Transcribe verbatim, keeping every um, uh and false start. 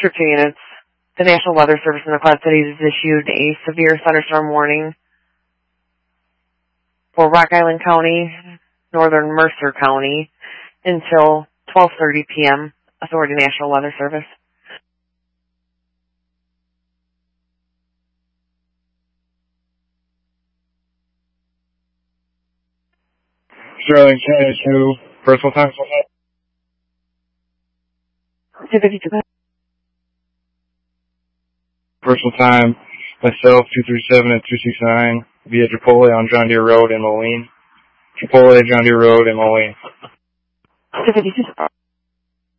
District two units. The National Weather Service in the Quad Cities has issued a severe thunderstorm warning for Rock Island County, northern Mercer County, until twelve thirty p.m. Authority National Weather Service. Sterling two, personal time. two fifty-two. Personal time, myself, two three seven and two six nine, via Chipotle on John Deere Road in Moline. Chipotle, John Deere Road in Moline. two fifty-two.